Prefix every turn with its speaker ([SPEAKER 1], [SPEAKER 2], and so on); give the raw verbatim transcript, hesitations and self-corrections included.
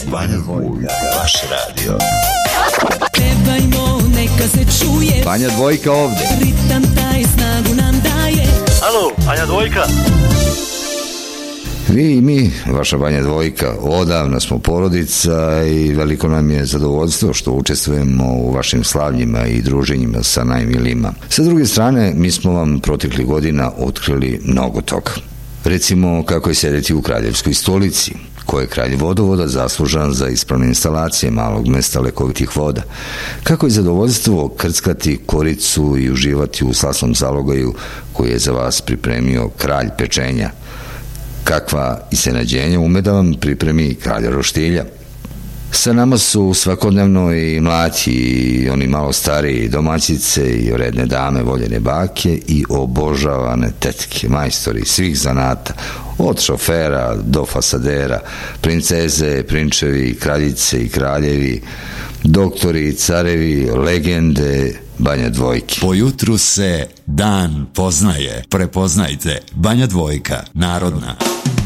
[SPEAKER 1] Banja Dvojka, vaš radio.
[SPEAKER 2] Pevajmo, neka se čuje.
[SPEAKER 3] Banja Dvojka ovde.
[SPEAKER 2] Ritam taj snagu nam daje.
[SPEAKER 4] Alo, Banja Dvojka.
[SPEAKER 3] Vi i mi, vaša Banja Dvojka, odavna smo porodica i veliko nam je zadovoljstvo što učestvujemo u vašim slavnjima i druženjima sa najmilijima. Sa druge strane, mi smo vam proteklih godina otkrili mnogo toga. Recimo, kako je sedeti u Kraljevskoj stolici, ko je kralj vodovoda zaslužan za ispravne instalacije malog mesta lekovitih voda. Kako je zadovoljstvo krckati koricu i uživati u slasnom zalogaju koji je za vas pripremio kralj pečenja. Kakva iznenađenja ume da vam pripremi kralj roštilja. Sa nama su svakodnevno i mlađi i oni malo stariji domaćice i redne dame, voljene bake i obožavane tetke, majstori svih zanata, od šofera do fasadera, princeze, prinčevi, kraljice i kraljevi, doktori, carevi, legende Banja Dvojke.
[SPEAKER 1] Po jutru se dan poznaje. Prepoznajte, Banja Dvojka, narodna.